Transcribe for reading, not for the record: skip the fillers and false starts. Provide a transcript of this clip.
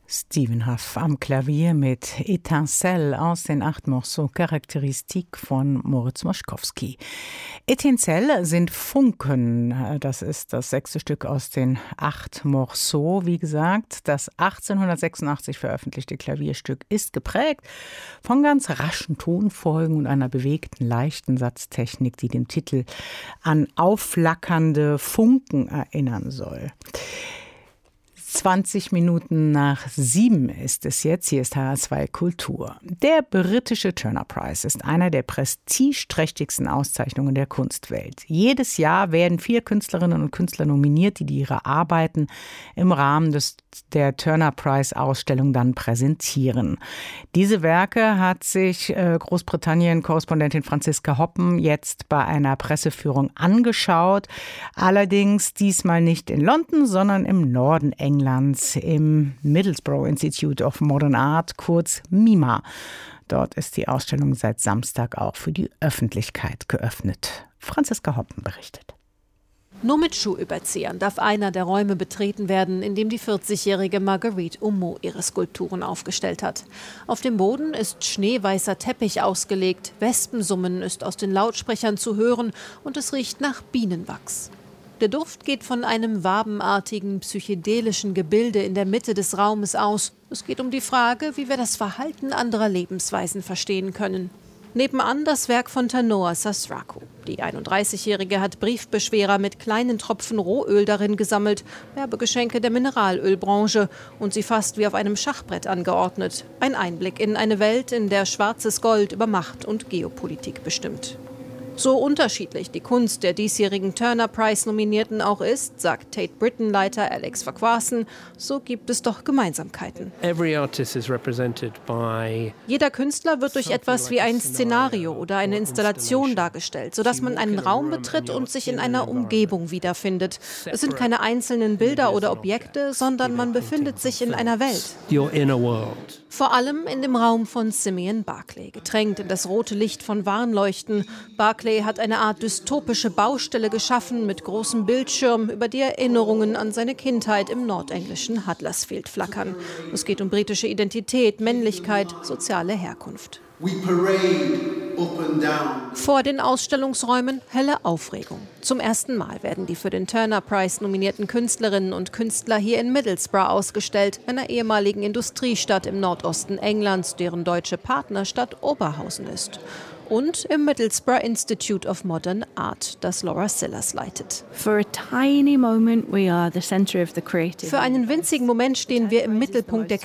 Stephen Hough am Klavier mit Étincelle aus den 8 Morceaux Charakteristik von Moritz Moschkowski. Étincelle sind Funken. Das ist das 6. Stück aus den 8 Morceaux. Wie gesagt, das 1886 veröffentlichte Klavierstück ist geprägt von ganz raschen Tonfolgen und einer bewegten, leichten Satztechnik, die den Titel an aufflackernde Funken erinnern soll. 20 Minuten nach 7 ist es jetzt. Hier ist HR2 Kultur. Der britische Turner Prize ist einer der prestigeträchtigsten Auszeichnungen der Kunstwelt. Jedes Jahr werden 4 Künstlerinnen und Künstler nominiert, die ihre Arbeiten im Rahmen der Turner Prize Ausstellung dann präsentieren. Diese Werke hat sich Großbritannien-Korrespondentin Franziska Hoppen jetzt bei einer Presseführung angeschaut. Allerdings diesmal nicht in London, sondern im Norden Englands, im Middlesbrough Institute of Modern Art, kurz MIMA. Dort ist die Ausstellung seit Samstag auch für die Öffentlichkeit geöffnet. Franziska Hoppen berichtet. Nur mit Schuhüberziehern darf einer der Räume betreten werden, in dem die 40-jährige Marguerite Oumeau ihre Skulpturen aufgestellt hat. Auf dem Boden ist schneeweißer Teppich ausgelegt, Wespensummen ist aus den Lautsprechern zu hören und es riecht nach Bienenwachs. Der Duft geht von einem wabenartigen, psychedelischen Gebilde in der Mitte des Raumes aus. Es geht um die Frage, wie wir das Verhalten anderer Lebensweisen verstehen können. Nebenan das Werk von Tanoa Sasraku. Die 31-Jährige hat Briefbeschwerer mit kleinen Tropfen Rohöl darin gesammelt, Werbegeschenke der Mineralölbranche, und sie fast wie auf einem Schachbrett angeordnet. Ein Einblick in eine Welt, in der schwarzes Gold über Macht und Geopolitik bestimmt. So unterschiedlich die Kunst der diesjährigen Turner Prize-Nominierten auch ist, sagt Tate Britain-Leiter Alex Farquharson, so gibt es doch Gemeinsamkeiten. Jeder Künstler wird durch etwas wie ein Szenario oder eine Installation dargestellt, sodass man einen Raum betritt und sich in einer Umgebung wiederfindet. Es sind keine einzelnen Bilder oder Objekte, sondern man befindet sich in einer Welt. Vor allem in dem Raum von Simeon Barclay, getränkt in das rote Licht von Warnleuchten. Barclay hat eine Art dystopische Baustelle geschaffen mit großem Bildschirm, über die Erinnerungen an seine Kindheit im nordenglischen Huddersfield flackern. Es geht um britische Identität, Männlichkeit, soziale Herkunft. Vor den Ausstellungsräumen helle Aufregung. Zum ersten Mal werden die für den Turner Prize nominierten Künstlerinnen und Künstler hier in Middlesbrough ausgestellt, einer ehemaligen Industriestadt im Nordosten Englands, deren deutsche Partnerstadt Oberhausen ist. Und im Middlesbrough Institute of Modern Art, das Laura Sillars leitet. Für einen winzigen Moment stehen wir im Mittelpunkt der